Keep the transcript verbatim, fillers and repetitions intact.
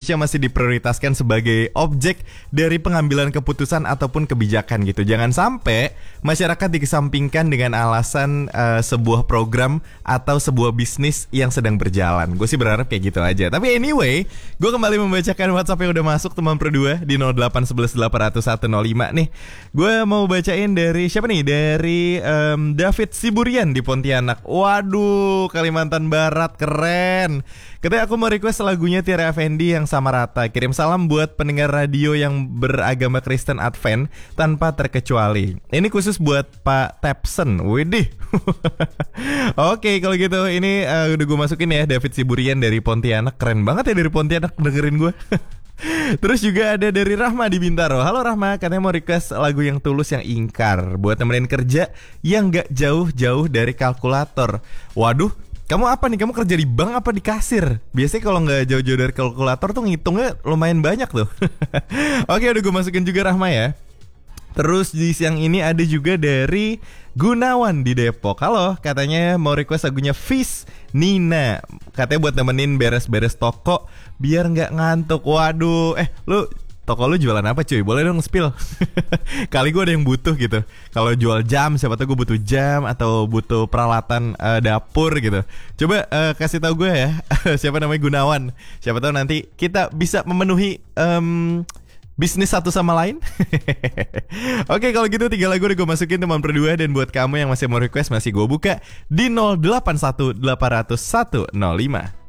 Indonesia masih diprioritaskan sebagai objek dari pengambilan keputusan ataupun kebijakan gitu. Jangan sampai masyarakat dikesampingkan dengan alasan uh, sebuah program atau sebuah bisnis yang sedang berjalan. Gue sih berharap kayak gitu aja. Tapi anyway, gue kembali membacakan WhatsApp yang udah masuk teman berdua di nol delapan satu satu delapan nol satu nol lima nih. Gue mau bacain dari siapa nih? Dari um, David Siburian di Pontianak. Waduh, Kalimantan Barat, keren. Katanya aku mau request lagunya Tiara Effendi yang Sama Rata. Kirim salam buat pendengar radio yang beragama Kristen Advent tanpa terkecuali. Ini khusus buat Pak Tepsen. Widih. Oke, kalau gitu ini uh, udah gue masukin ya, David Siburian dari Pontianak. Keren banget ya dari Pontianak dengerin gue. Terus juga ada dari Rahma di Bintaro. Halo Rahma, katanya mau request lagu yang Tulus yang Ingkar buat nemenin kerja yang gak jauh-jauh dari kalkulator. Waduh, kamu apa nih? Kamu kerja di bank apa di kasir? Biasanya kalau nggak jauh-jauh dari kalkulator tuh ngitungnya lumayan banyak tuh. Oke, udah gue masukin juga Rahma ya. Terus di siang ini ada juga dari Gunawan di Depok. Halo, katanya mau request lagunya Fish Nina. Katanya buat nemenin beres-beres toko biar nggak ngantuk. Waduh, eh lu toko lu jualan apa cuy? Boleh dong spill. Kali gue ada yang butuh gitu. Kalau jual jam, siapa tahu gue butuh jam atau butuh peralatan uh, dapur gitu. Coba uh, kasih tahu gue ya. Siapa namanya Gunawan. Siapa tahu nanti kita bisa memenuhi um, bisnis satu sama lain. Oke, kalau gitu tiga lagu udah gue masukin teman berdua. Dan buat kamu yang masih mau request, masih gue buka di nol delapan satu delapan nol satu nol lima.